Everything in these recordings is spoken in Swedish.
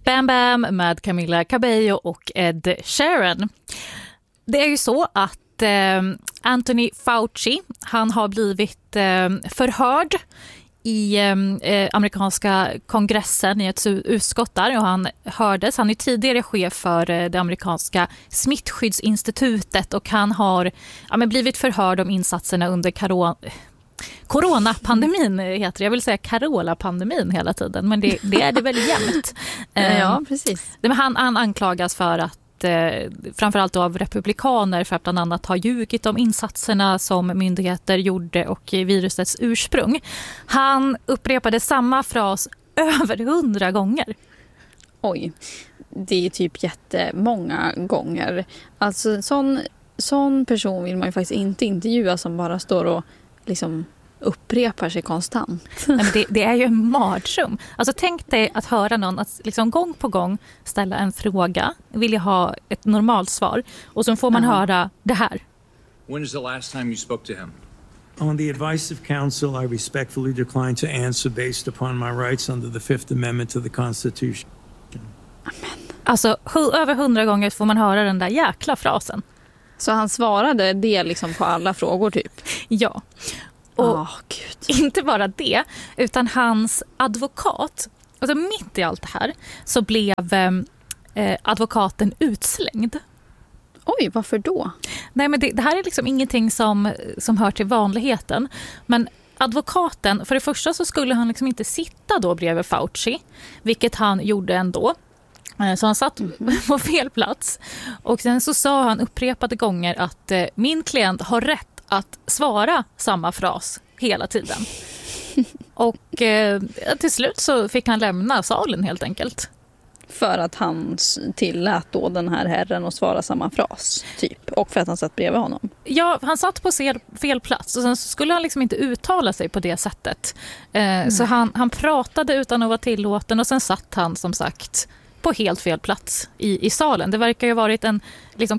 Bam Bam med Camila Cabello och Ed Sheeran. Det är ju så att Anthony Fauci, han har blivit förhörd i amerikanska kongressen i ett utskott där, och han är tidigare chef för det amerikanska smittskyddsinstitutet, och han har blivit förhörd om insatserna under coronapandemin heter det. Jag vill säga Carola-pandemin hela tiden, men det är det väl jämt. Ja, precis. Men han anklagas för att framförallt av republikaner för att bland annat ha ljugit om insatserna som myndigheter gjorde och virusets ursprung. Han upprepade samma fras över 100 gånger. Oj, det är typ jättemånga gånger. Alltså sån person vill man ju faktiskt inte intervjua som bara står och liksom upprepar sig konstant. Men det är ju en mardröm. Alltså tänk dig att höra någon att liksom gång på gång ställa en fråga, vill jag ha ett normalt svar, och så får man höra det här. When is the last time you spoke to him? On the advice of counsel, I respectfully decline to answer based upon my rights under the Fifth Amendment to the Constitution. Alltså över 100 gånger får man höra den där jäkla frasen. Så han svarade det liksom på alla frågor typ? Ja. Och inte bara det, utan hans advokat, alltså mitt i allt det här så blev advokaten utslängd. Oj, varför då? Nej, men det här är liksom ingenting som hör till vanligheten. Men advokaten, för det första så skulle han liksom inte sitta då bredvid Fauci, vilket han gjorde ändå. Så han satt på fel plats. Och sen så sa han upprepade gånger att min klient har rätt att svara samma fras hela tiden. Och till slut så fick han lämna salen helt enkelt. För att han tillät då den här herren att svara samma fras typ. Och för att han satt bredvid honom. Ja, han satt på fel plats. Och sen skulle han liksom inte uttala sig på det sättet. Så han pratade utan att vara tillåten. Och sen satt han som sagt på helt fel plats i salen. Det verkar ju ha varit en liksom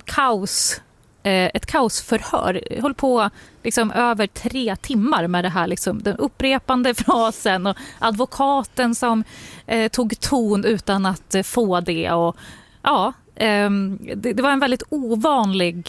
ett kaosförhör. Jag höll på liksom över 3 timmar med det här liksom, den upprepande frasen och advokaten som tog ton utan att få det, och ja, det var en väldigt ovanlig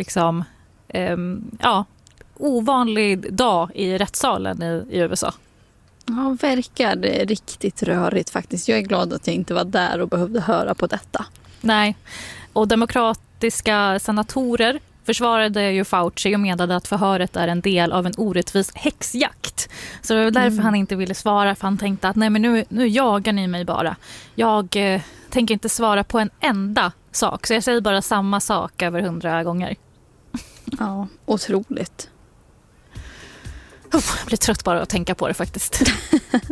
ovanlig dag i rättssalen i USA. Ja, verkar det riktigt rörigt faktiskt. Jag är glad att jag inte var där och behövde höra på detta. Nej, och demokratiska senatorer försvarade ju Fauci och menade att förhöret är en del av en orättvis häxjakt. Så det var därför han inte ville svara, för han tänkte att nej, men nu jagar ni mig bara. Jag tänker inte svara på en enda sak, så jag säger bara samma sak över 100 gånger. Ja, otroligt. Jag blir trött bara att tänka på det faktiskt.